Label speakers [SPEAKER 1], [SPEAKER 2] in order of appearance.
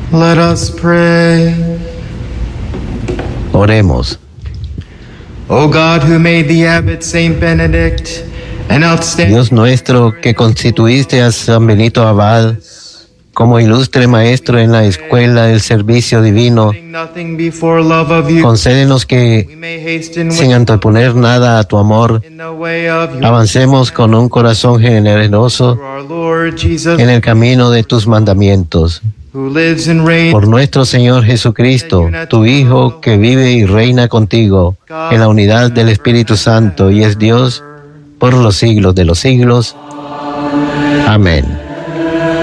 [SPEAKER 1] Let us pray.
[SPEAKER 2] Oremos.
[SPEAKER 1] O God, who made the abbot Saint Benedict an outstanding
[SPEAKER 2] Dios nuestro, que constituiste a San Benito Abad como ilustre maestro en la escuela del servicio divino,
[SPEAKER 1] nothing before love of you,
[SPEAKER 2] concédenos que,
[SPEAKER 1] we may hasten
[SPEAKER 2] sin anteponer nada a tu amor,
[SPEAKER 1] in the way of your
[SPEAKER 2] avancemos con un corazón generoso
[SPEAKER 1] through our Lord Jesus,
[SPEAKER 2] en el camino de tus mandamientos.
[SPEAKER 1] who lives and reigns
[SPEAKER 2] Por nuestro Señor Jesucristo, tu Hijo, que vive y reina contigo en la unidad del Espíritu Santo y es Dios por los siglos de los siglos. Amén.